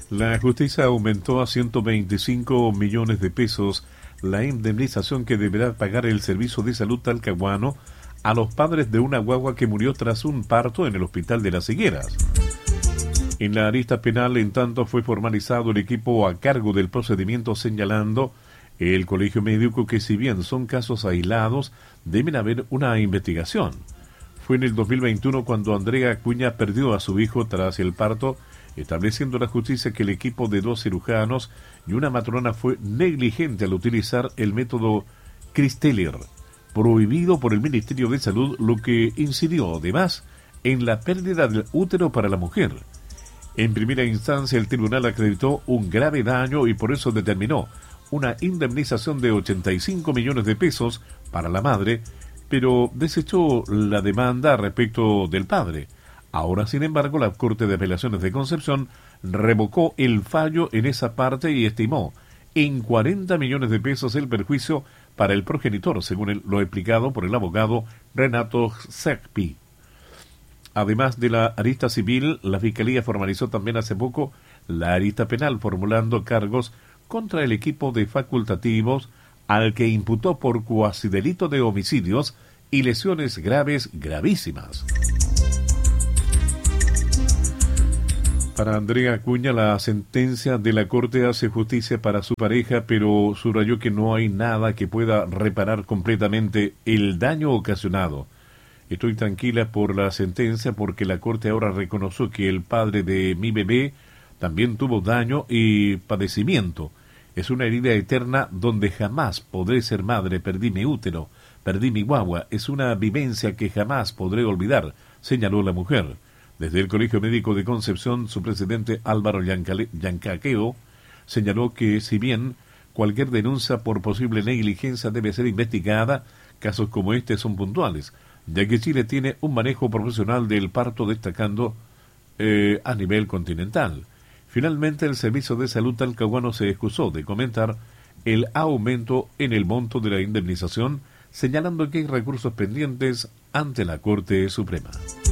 La justicia aumentó a 125 millones de pesos la indemnización que deberá pagar el Servicio de Salud talcahuano a los padres de una guagua que murió tras un parto en el Hospital de las Higueras. En la arista penal, en tanto, fue formalizado el equipo a cargo del procedimiento, señalando el colegio médico que, si bien son casos aislados, deben haber una investigación. Fue en el 2021 cuando Andrea Acuña perdió a su hijo tras el parto, estableciendo la justicia que el equipo de 2 cirujanos y una matrona fue negligente al utilizar el método Christeller, prohibido por el Ministerio de Salud, lo que incidió además en la pérdida del útero para la mujer. En primera instancia, el tribunal acreditó un grave daño y por eso determinó una indemnización de 85 millones de pesos para la madre, pero desechó la demanda respecto del padre. Ahora, sin embargo, la Corte de Apelaciones de Concepción revocó el fallo en esa parte y estimó en 40 millones de pesos el perjuicio para el progenitor, según lo explicado por el abogado Renato Secpi. Además de la arista civil, la Fiscalía formalizó también hace poco la arista penal, formulando cargos contra el equipo de facultativos al que imputó por cuasidelito de homicidios y lesiones graves gravísimas. Para Andrea Acuña, la sentencia de la Corte hace justicia para su pareja, pero subrayó que no hay nada que pueda reparar completamente el daño ocasionado. Estoy tranquila por la sentencia porque la Corte ahora reconoció que el padre de mi bebé también tuvo daño y padecimiento. Es una herida eterna donde jamás podré ser madre. Perdí mi útero, perdí mi guagua. Es una vivencia que jamás podré olvidar, señaló la mujer. Desde el Colegio Médico de Concepción, su presidente Álvaro Yancaqueo señaló que si bien cualquier denuncia por posible negligencia debe ser investigada, casos como este son puntuales, ya que Chile tiene un manejo profesional del parto destacando a nivel continental. Finalmente, el Servicio de Salud talcahuano se excusó de comentar el aumento en el monto de la indemnización, señalando que hay recursos pendientes ante la Corte Suprema.